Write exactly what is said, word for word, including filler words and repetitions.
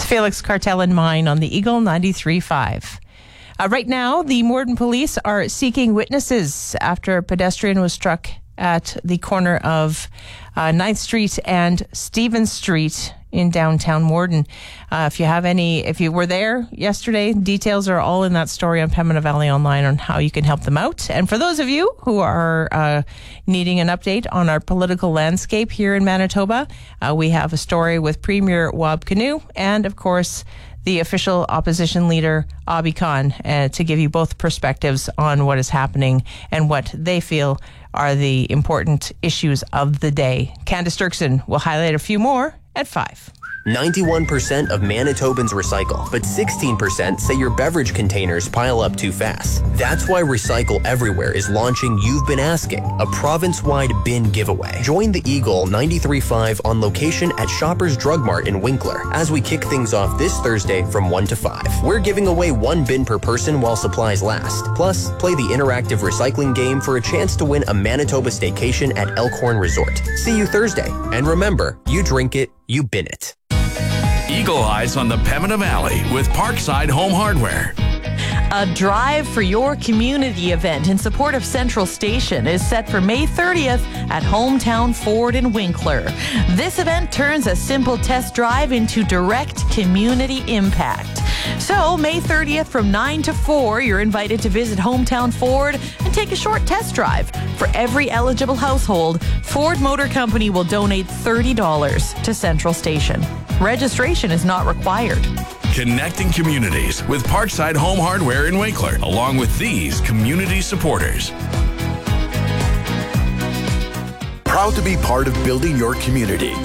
Felix Cartel and Mine on the Eagle ninety-three point five. Uh, right now, the Morden police are seeking witnesses after a pedestrian was struck at the corner of uh, ninth Street and Stevens Street in downtown Morden. Uh, if you have any, if you were there yesterday, details are all in that story on Pembina Valley Online on how you can help them out. And for those of you who are uh, needing an update on our political landscape here in Manitoba, uh, we have a story with Premier Wab Kinew and, of course, the official opposition leader, Abi Khan, uh, to give you both perspectives on what is happening and what they feel are the important issues of the day. Candace Dirksen will highlight a few more at five. ninety-one percent of Manitobans recycle, but sixteen percent say your beverage containers pile up too fast. That's why Recycle Everywhere is launching You've Been Asking, a province-wide bin giveaway. Join the Eagle ninety-three point five on location at Shoppers Drug Mart in Winkler as we kick things off this Thursday from one to five. We're giving away one bin per person while supplies last. Plus, play the interactive recycling game for a chance to win a Manitoba staycation at Elkhorn Resort. See you Thursday. And remember, you drink it, you bin it. Eagle Eyes on the Pembina Valley with Parkside Home Hardware. A Drive for Your Community event in support of Central Station is set for May thirtieth at Hometown Ford in Winkler. This event turns a simple test drive into direct community impact. So, May thirtieth from nine to four, you're invited to visit Hometown Ford and take a short test drive. For every eligible household, Ford Motor Company will donate thirty dollars to Central Station. Registration is not required. Connecting communities with Parkside Home Hardware in Winkler, along with these community supporters. Proud to be part of building your community.